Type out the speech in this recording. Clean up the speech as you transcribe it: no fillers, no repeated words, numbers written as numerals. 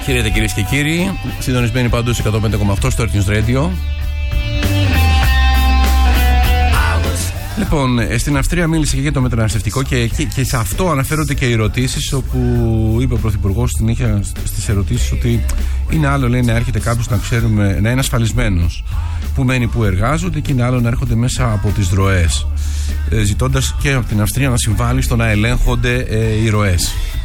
Χαίρετε κυρίες και κύριοι, συντονισμένοι παντού σε 105,8 στο Earth News Radio. Λοιπόν, στην Αυστρία μίλησε και για το μεταναστευτικό και σε αυτό αναφέρονται και οι ερωτήσεις, όπου είπε ο Πρωθυπουργός στις ερωτήσεις ότι είναι άλλο, λέει, να έρχεται κάποιος να ξέρουμε, να είναι ασφαλισμένος που μένει, που εργάζονται, και είναι άλλο να έρχονται μέσα από τις ροές, ζητώντας και από την Αυστρία να συμβάλλει στο να ελέγχονται οι ροές.